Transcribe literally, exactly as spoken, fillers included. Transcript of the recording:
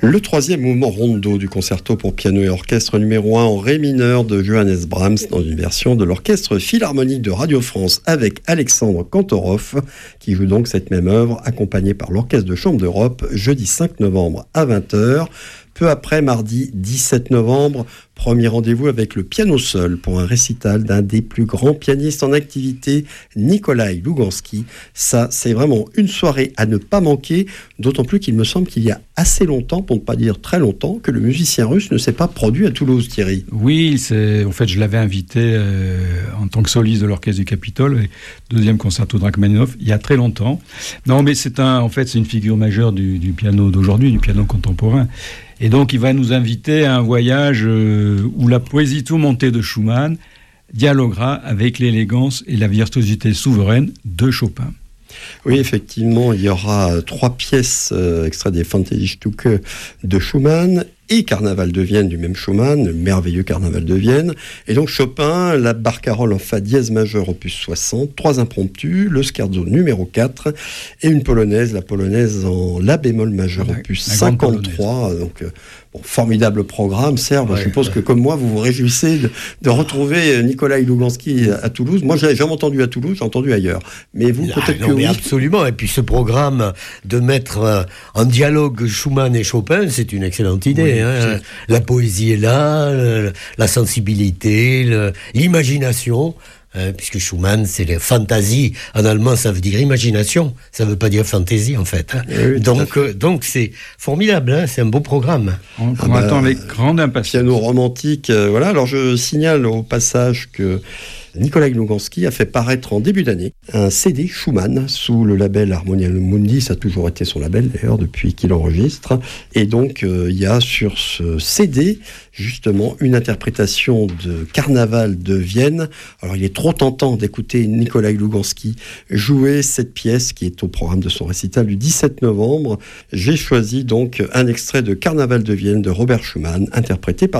Le troisième mouvement rondo du concerto pour piano et orchestre numéro un en ré mineur de Johannes Brahms dans une version de l'Orchestre Philharmonique de Radio France avec Alexandre Kantorov qui joue donc cette même œuvre accompagné par l'Orchestre de Chambre d'Europe jeudi cinq novembre à vingt heures. Peu après, mardi dix-sept novembre, premier rendez-vous avec le piano seul pour un récital d'un des plus grands pianistes en activité, Nikolaï Louganski. Ça, c'est vraiment une soirée à ne pas manquer, d'autant plus qu'il me semble qu'il y a assez longtemps, pour ne pas dire très longtemps, que le musicien russe ne s'est pas produit à Toulouse, Thierry. Oui, c'est, en fait, je l'avais invité euh, en tant que soliste de l'Orchestre du Capitole, et deuxième concerto de Rachmaninoff, il y a très longtemps. Non, mais c'est un, en fait, c'est une figure majeure du, du piano d'aujourd'hui, du piano contemporain. Et donc, il va nous inviter à un voyage euh, où la poésie tourmentée de Schumann dialoguera avec l'élégance et la virtuosité souveraine de Chopin. Oui, effectivement, il y aura trois pièces euh, extraites des Fantasiestücke de Schumann et Carnaval de Vienne du même Schumann, le merveilleux Carnaval de Vienne. Et donc Chopin, la barcarolle en fa dièse majeur opus soixante, trois impromptus, le scherzo numéro quatre et une polonaise, la polonaise en la bémol majeur la, opus la cinquante-trois. Donc, euh, bon, formidable programme. Serge, ouais, je suppose ouais. que comme moi, vous vous réjouissez de, de retrouver Nikolaï Louganski à Toulouse. Moi, je l'avais jamais entendu à Toulouse, j'ai entendu ailleurs. Mais vous, ah, peut-être non, que mais oui. Absolument. Et puis ce programme de mettre euh, en dialogue Schumann et Chopin, c'est une excellente idée. Oui. Hein. La poésie est là, le, la sensibilité, le, l'imagination, hein, puisque Schumann, c'est les fantasies. En allemand, ça veut dire imagination, ça veut pas dire fantaisie, en fait. Hein. Oui, donc, euh, donc, c'est formidable, hein, c'est un beau programme. On, on ah attend bah, avec grande impatience. Piano romantique, euh, voilà. Alors, je signale au passage que Nikolaï Louganski a fait paraître en début d'année un C D Schumann sous le label Harmonia Mundi, ça a toujours été son label d'ailleurs depuis qu'il enregistre, et donc euh, il y a sur ce C D justement une interprétation de Carnaval de Vienne. Alors il est trop tentant d'écouter Nikolaï Louganski jouer cette pièce qui est au programme de son récital du dix-sept novembre. J'ai choisi donc un extrait de Carnaval de Vienne de Robert Schumann interprété par